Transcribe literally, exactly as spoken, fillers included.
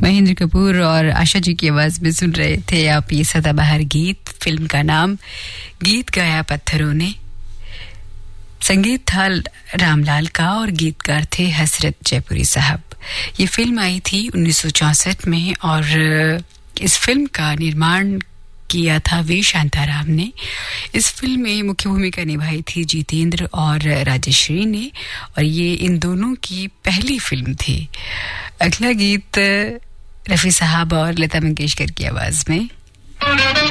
महेंद्र कपूर और आशा जी की आवाज में सुन रहे थे आप ये सदाबहार गीत। फिल्म का नाम गीत गाया पत्थरों ने। संगीत था रामलाल का और गीतकार थे हसरत जयपुरी साहब। ये फिल्म आई थी उन्नीस सौ चौसठ में और इस फिल्म का निर्माण किया था वी शांताराम ने। इस फिल्म में मुख्य भूमिका निभाई थी जितेंद्र और राजश्री ने और ये इन दोनों की पहली फिल्म थी। अगला गीत रफी साहब और लता मंगेशकर की आवाज में।